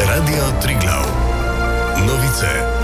Radio Triglav. Novice.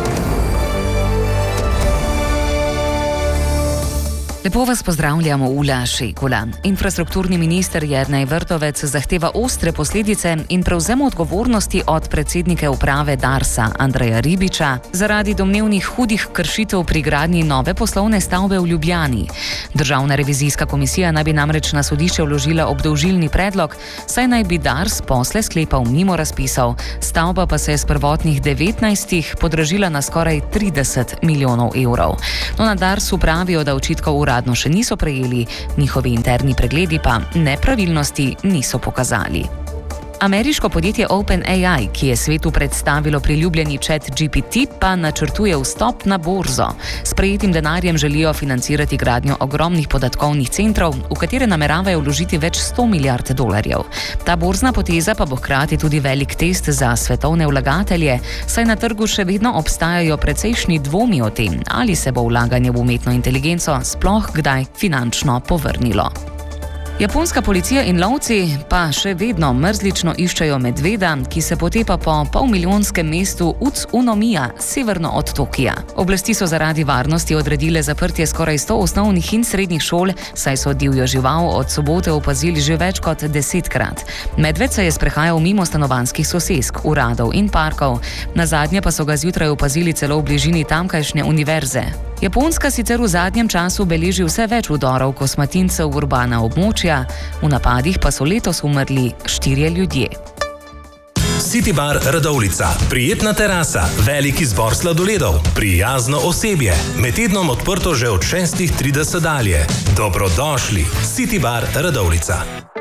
Lepo vas pozdravljamo, Ula Šekula. Infrastrukturni minister Jernej Vrtovec zahteva ostre posledice in prevzem odgovornosti od predsednika uprave Darsa Andreja Ribiča zaradi domnevnih hudih kršitev pri gradnji nove poslovne stavbe v Ljubljani. Državna revizijska komisija naj bi namreč na sodišče vložila obdolžilni predlog, saj naj bi Dars posle sklepal mimo razpisov, stavba pa se je s prvotnih 19 podražila na skoraj 30 milijonov evrov. No, na Darsu pravijo, da očitkov uradno še niso prejeli, njihovi interni pregledi pa nepravilnosti niso pokazali. Ameriško podjetje OpenAI, ki je svetu predstavilo priljubljeni ChatGPT, pa načrtuje vstop na borzo. S prejetim denarjem želijo financirati gradnjo ogromnih podatkovnih centrov, v katere nameravajo vložiti več 100 milijard dolarjev. Ta borzna poteza pa bo hkrati tudi velik test za svetovne vlagatelje, saj na trgu še vedno obstajajo precejšnji dvomi o tem, ali se bo vlaganje v umetno inteligenco sploh kdaj finančno povrnilo. Japonska policija in lovci pa še vedno mrzlično iščejo medveda, ki se potepa po polmilijonskem mestu Utsunomiya, severno od Tokija. Oblasti so zaradi varnosti odredile zaprtje skoraj 100 osnovnih in srednjih šol, saj so divjo žival od sobote opazili že več kot 10-krat. Medved se je sprehajal mimo stanovanjskih sosesk, uradov in parkov, nazadnje pa so ga zjutraj opazili celo v bližini tamkajšnje univerze. Japonska sicer v zadnjem času beleži vse več vdorov kosmatincev v urbana območja, v napadih pa so letos umrli 4 ljudje. City Bar Radovljica. Prijetna terasa, velik izbor sladoledov, prijazno osebje. Med tednom odprto že od 6:30 dalje. Dobrodošli. City Bar Radovljica.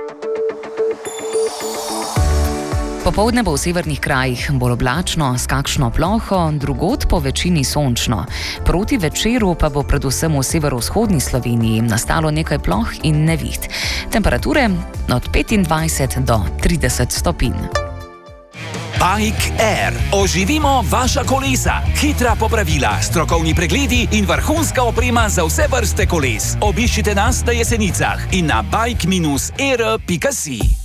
Popoldne bo v severnih krajih bolj oblačno, s kakšno ploho, drugod po večini sončno. Proti večeru pa bo predvsem v severovzhodni Sloveniji nastalo nekaj ploh in neviht. Temperature od 25 do 30 stopinj. Bike Air. Oživimo vaša kolesa. Hitra popravila, strokovni pregledi in vrhunska oprema za vse vrste koles. Obiščite nas na Jesenicah in na bike-air.si.